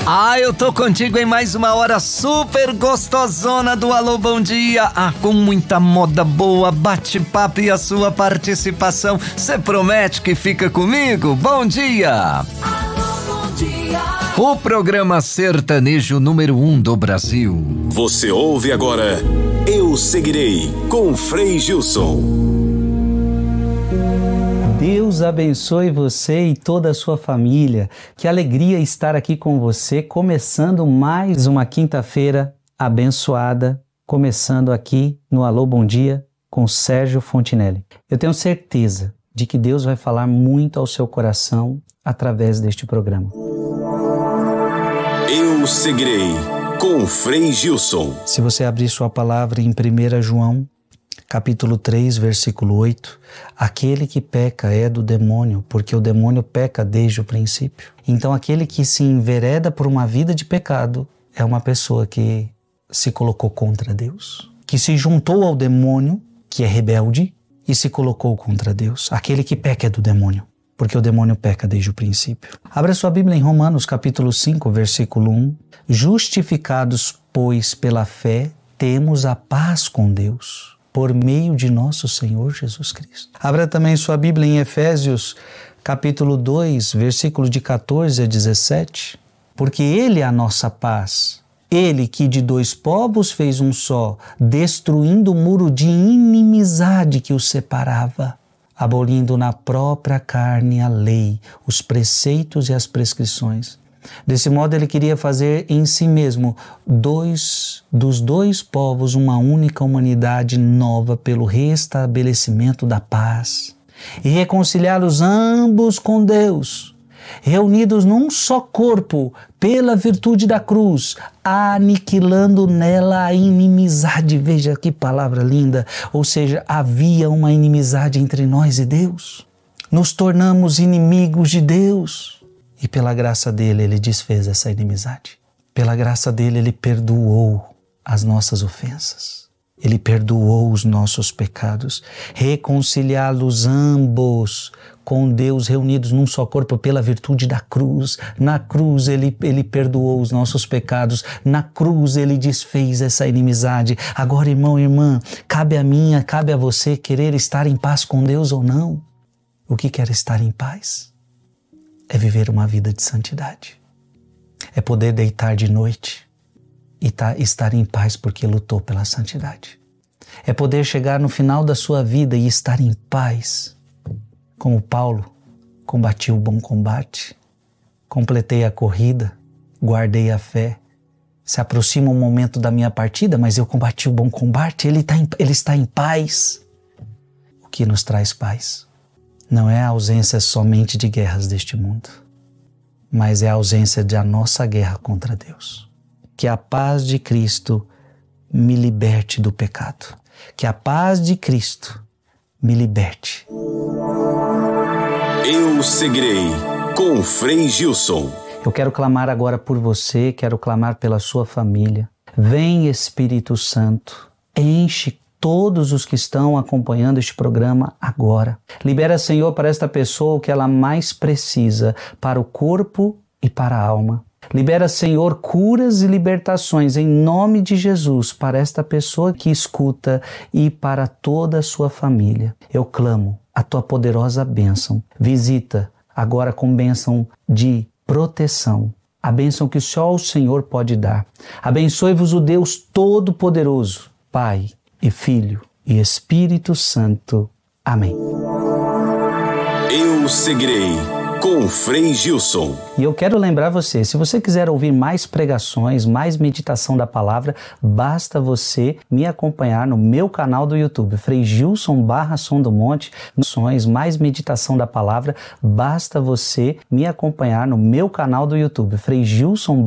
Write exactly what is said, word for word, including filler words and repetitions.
Ah, eu tô contigo em mais uma hora super gostosona do Alô Bom Dia. Ah, com muita moda boa, bate-papo e a sua participação. Cê promete que fica comigo? Bom dia! Alô, bom dia! O programa sertanejo número um do Brasil. Você ouve agora Eu Seguirei, com Frei Gilson. Deus abençoe você e toda a sua família. Que alegria estar aqui com você, começando mais uma quinta-feira abençoada, começando aqui no Alô Bom Dia com Sérgio Fontinelli. Eu tenho certeza de que Deus vai falar muito ao seu coração através deste programa. Eu Seguirei, com Frei Gilson. Se você abrir sua palavra em primeiro João, capítulo três, versículo oito, aquele que peca é do demônio, porque o demônio peca desde o princípio. Então aquele que se envereda por uma vida de pecado é uma pessoa que se colocou contra Deus, que se juntou ao demônio, que é rebelde, e se colocou contra Deus. Aquele que peca é do demônio, porque o demônio peca desde o princípio. Abra sua Bíblia em Romanos, capítulo cinco, versículo um. Justificados, pois, pela fé, temos a paz com Deus, por meio de nosso Senhor Jesus Cristo. Abra também sua Bíblia em Efésios, capítulo dois, versículo de catorze a dezessete. Porque Ele é a nossa paz, Ele que de dois povos fez um só, destruindo o muro de inimizade que os separava, abolindo na própria carne a lei, os preceitos e as prescrições. Desse modo ele queria fazer em si mesmo dois, dos dois povos uma única humanidade nova pelo restabelecimento da paz e reconciliá-los ambos com Deus, reunidos num só corpo pela virtude da cruz, aniquilando nela a inimizade. Veja que palavra linda! Ou seja, havia uma inimizade entre nós e Deus. Nos tornamos inimigos de Deus. E pela graça dele, ele desfez essa inimizade. Pela graça dele, ele perdoou as nossas ofensas. Ele perdoou os nossos pecados. Reconciliá-los ambos com Deus, reunidos num só corpo pela virtude da cruz. Na cruz, ele, ele perdoou os nossos pecados. Na cruz, ele desfez essa inimizade. Agora, irmão e irmã, cabe a mim, cabe a você querer estar em paz com Deus ou não? O que quer estar em paz? É viver uma vida de santidade. É poder deitar de noite e tá, estar em paz porque lutou pela santidade. É poder chegar no final da sua vida e estar em paz. Como Paulo, combati o bom combate, completei a corrida, guardei a fé. Se aproxima o momento da minha partida, mas eu combati o bom combate, ele, tá em, ele está em paz. O que nos traz paz? Não é a ausência somente de guerras deste mundo, mas é a ausência da nossa guerra contra Deus. Que a paz de Cristo me liberte do pecado. Que a paz de Cristo me liberte. Eu Seguirei, com Frei Gilson. Eu quero clamar agora por você, quero clamar pela sua família. Vem, Espírito Santo, enche todos os que estão acompanhando este programa agora. Libera, Senhor, para esta pessoa o que ela mais precisa, para o corpo e para a alma. Libera, Senhor, curas e libertações em nome de Jesus para esta pessoa que escuta e para toda a sua família. Eu clamo a tua poderosa bênção. Visita agora com bênção de proteção, a bênção que só o Senhor pode dar. Abençoe-vos o Deus Todo-Poderoso, Pai e Filho e Espírito Santo. Amém. Eu Seguirei, com Frei Gilson. E eu quero lembrar você, se você quiser ouvir mais pregações, mais meditação da palavra, basta você me acompanhar no meu canal do YouTube, Frei Gilson barra Som do Monte, mais meditação da palavra, basta você me acompanhar no meu canal do YouTube, Frei Gilson